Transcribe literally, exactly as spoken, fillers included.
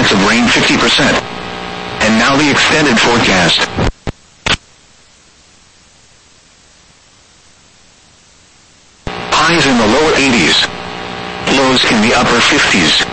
chance of rain fifty percent. And now the extended forecast. Highs in the lower eighties. Lows in the upper fifties.